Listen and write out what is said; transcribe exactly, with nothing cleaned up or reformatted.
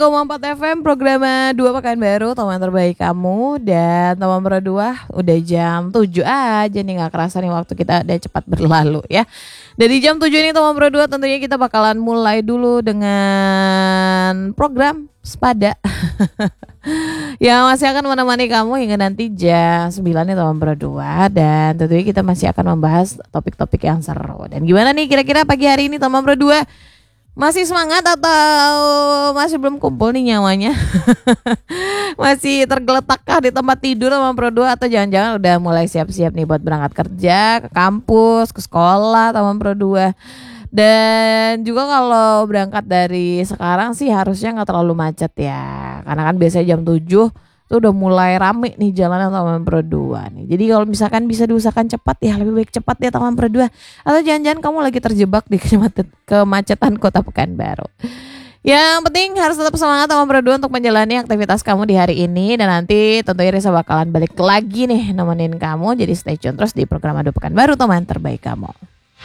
koma empat F M program dua Pekanbaru, teman terbaik kamu. Dan teman berdua udah jam tujuh aja nih, gak kerasa nih waktu kita udah cepat berlalu ya. Dari jam tujuh ini teman berdua tentunya kita bakalan mulai dulu dengan program Sepada yang masih akan menemani kamu hingga nanti jam sembilan nih teman berdua. Dan tentunya kita masih akan membahas topik-topik yang seru. Dan gimana nih kira-kira pagi hari ini teman berdua? Masih semangat atau masih belum kumpul nih nyawanya? Masih tergeletakkah di tempat tidur teman berdua? Atau jangan-jangan udah mulai siap-siap nih buat berangkat kerja, ke kampus, ke sekolah teman berdua? Dan juga kalau berangkat dari sekarang sih harusnya gak terlalu macet ya. Karena kan biasanya jam tujuh tuh udah mulai rame nih jalanan teman berdua nih. Jadi kalau misalkan bisa diusahakan cepat ya lebih baik cepat ya teman berdua. Atau jangan-jangan kamu lagi terjebak di kemacetan kota Pekanbaru. Yang penting harus tetap semangat teman berdua untuk menjalani aktivitas kamu di hari ini. Dan nanti tentunya Risa bakalan balik lagi nih nemenin kamu. Jadi stay tune terus di program Adu Pekanbaru, teman terbaik kamu.